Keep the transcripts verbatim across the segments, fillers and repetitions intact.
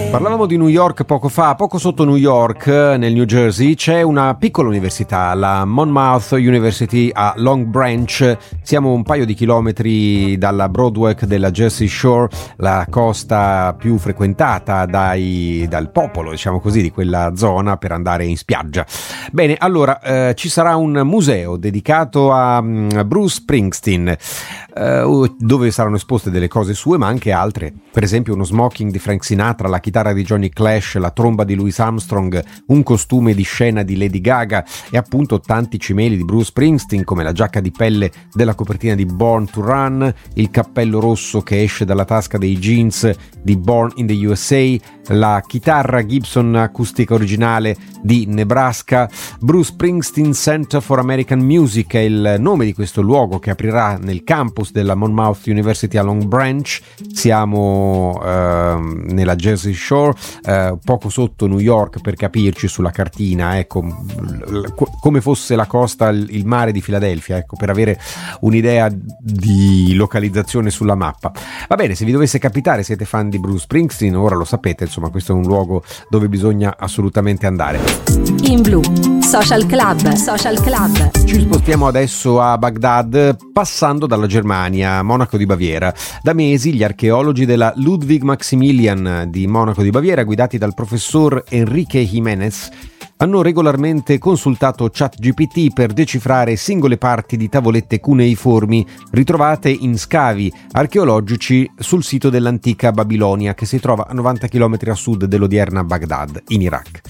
Parlavamo di New York poco fa. Poco sotto New York, nel New Jersey, c'è una piccola università, la Monmouth University a Long Branch. Siamo un paio di chilometri dalla Broadway della Jersey Shore, la costa più frequentata dai, dal popolo, diciamo così, di quella zona per andare in spiaggia. Bene, allora eh, ci sarà un museo dedicato a um, Bruce Springsteen, eh, dove saranno esposte delle cose sue, ma anche altre. Per esempio uno smoking di Frank Sinatra, la chitarra di Johnny Clash, la tromba di Louis Armstrong, un costume di scena di Lady Gaga e appunto tanti cimeli di Bruce Springsteen, come la giacca di pelle della copertina di Born to Run, il cappello rosso che esce dalla tasca dei jeans di Born in the U S A, la chitarra Gibson acustica originale di Nebraska. Bruce Springsteen Center for American Music è il nome di questo luogo che aprirà nel campus della Monmouth University a Long Branch. Siamo eh, nella Jersey Shore, eh, poco sotto New York per capirci sulla cartina, ecco, come fosse la costa, il mare di Filadelfia, ecco, per avere un'idea di localizzazione sulla mappa. Va bene, se vi dovesse capitare, siete fan di Bruce Springsteen, ora lo sapete, insomma, questo è un luogo dove bisogna assolutamente andare. In Blu, Social Club, Social Club. Ci spostiamo adesso a Baghdad, passando dalla Germania, Monaco di Baviera. Da mesi gli archeologi della Ludwig Maximilian di Monaco di Baviera, guidati dal professor Enrique Jiménez, hanno regolarmente consultato ChatGPT per decifrare singole parti di tavolette cuneiformi ritrovate in scavi archeologici sul sito dell'antica Babilonia, che si trova a novanta chilometri a sud dell'odierna Baghdad, in Iraq.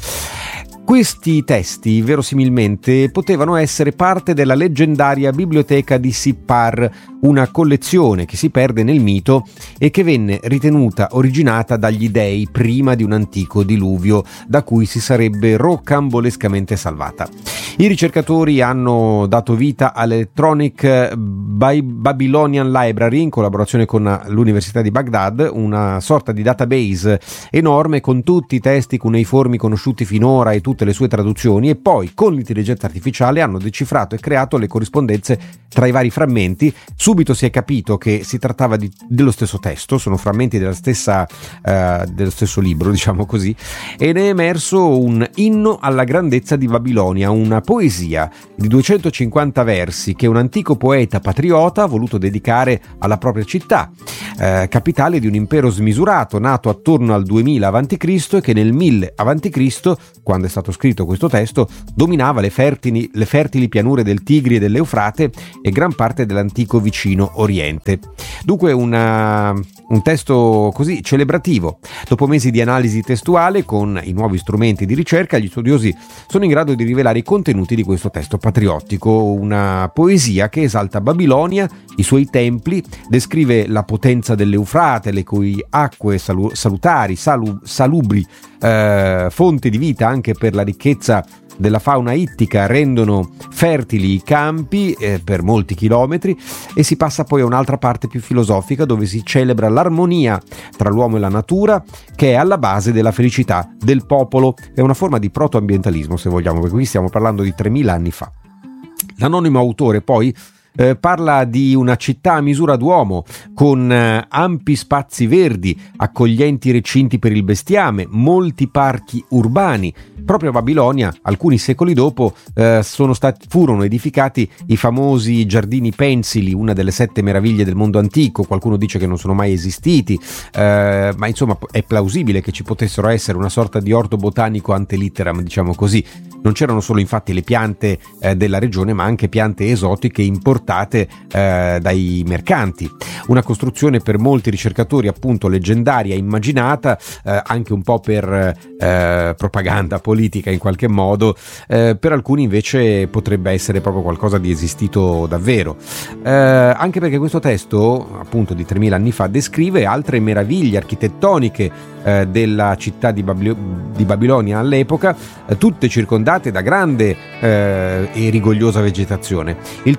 Questi testi, verosimilmente, potevano essere parte della leggendaria biblioteca di Sippar, una collezione che si perde nel mito e che venne ritenuta originata dagli dei prima di un antico diluvio, da cui si sarebbe rocambolescamente salvata. I ricercatori hanno dato vita all'Electronic Babylonian Library in collaborazione con l'Università di Baghdad, una sorta di database enorme con tutti i testi cuneiformi conosciuti finora e tutte le sue traduzioni, e poi con l'intelligenza artificiale hanno decifrato e creato le corrispondenze tra i vari frammenti. Subito si è capito che si trattava di, dello stesso testo, sono frammenti della stessa, eh, dello stesso libro, diciamo così, ed è emerso un inno alla grandezza di Babilonia, una poesia di duecentocinquanta versi che un antico poeta patriota ha voluto dedicare alla propria città, eh, capitale di un impero smisurato nato attorno al duemila avanti Cristo e che nel mille avanti Cristo, quando è stato scritto questo testo, dominava le fertili, le fertili pianure del Tigri e dell'Eufrate e gran parte dell'antico vicino Oriente. Dunque una, un testo così celebrativo. Dopo mesi di analisi testuale con i nuovi strumenti di ricerca, gli studiosi sono in grado di rivelare i contenuti di questo testo patriottico, una poesia che esalta Babilonia, i suoi templi, descrive la potenza dell'Eufrate, le cui acque salu- salutari, salu- salubri, eh, fonte di vita anche per la ricchezza della fauna ittica, rendono fertili i campi eh, per molti chilometri, e si passa poi a un'altra parte più filosofica dove si celebra l'armonia tra l'uomo e la natura, che è alla base della felicità del popolo. È una forma di protoambientalismo, se vogliamo, perché qui stiamo parlando di tremila anni fa. L'anonimo autore poi Eh, parla di una città a misura d'uomo, con eh, ampi spazi verdi, accoglienti recinti per il bestiame, molti parchi urbani. Proprio a Babilonia, alcuni secoli dopo, eh, sono stati, furono edificati i famosi giardini pensili, una delle sette meraviglie del mondo antico. Qualcuno dice che non sono mai esistiti, eh, ma insomma è plausibile che ci potessero essere una sorta di orto botanico ante litteram, diciamo così. Non c'erano solo infatti le piante eh, della regione, ma anche piante esotiche importate eh, dai mercanti. Una costruzione per molti ricercatori appunto leggendaria, immaginata, eh, anche un po' per eh, propaganda politica in qualche modo, eh, per alcuni invece potrebbe essere proprio qualcosa di esistito davvero. Eh, anche perché questo testo, appunto di tremila anni fa, descrive altre meraviglie architettoniche eh, della città di, Babilo- di Babilonia all'epoca, eh, tutte circondate da grande eh, e rigogliosa vegetazione. Il testo si conclude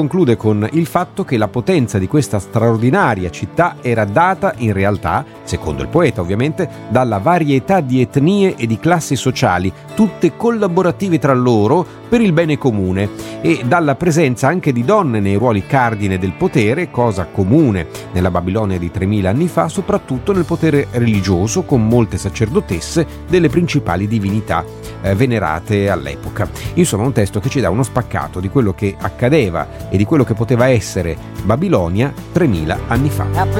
conclude con il fatto che la potenza di questa straordinaria città era data in realtà, secondo il poeta ovviamente, dalla varietà di etnie e di classi sociali, tutte collaborative tra loro per il bene comune, e dalla presenza anche di donne nei ruoli cardine del potere, cosa comune nella Babilonia di tremila anni fa, soprattutto nel potere religioso, con molte sacerdotesse delle principali divinità eh, venerate all'epoca. Insomma, un testo che ci dà uno spaccato di quello che accadeva e di quello che poteva essere Babilonia tremila anni fa.